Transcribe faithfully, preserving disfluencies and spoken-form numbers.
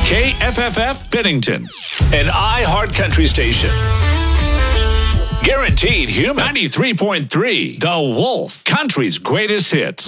K F F F Bennington, an iHeart Country station. Guaranteed human. ninety-three point three The Wolf, country's greatest hits.